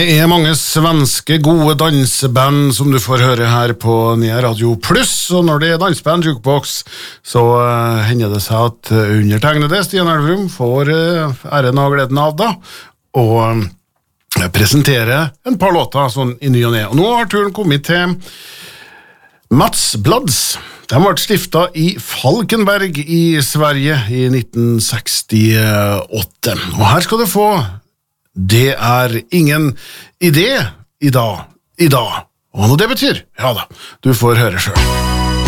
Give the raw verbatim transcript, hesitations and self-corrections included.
Det er mange svenske gode danseband som du får høre her på Nia Radio Plus, og når det er danseband Jukebox, så uh, hender det seg at uh, undertegnede Stian Elverum får uh, æren og gleden av da, og uh, presentere en par låter sånn i ny og ned. Og nå har turen kommet til Mats Bloods. De ble stiftet i Falkenberg i Sverige i nitten sekstiåtte, og her skal du få Det er ingen idé i dag, i dag. Og hva det betyr, ja da, du får høre selv.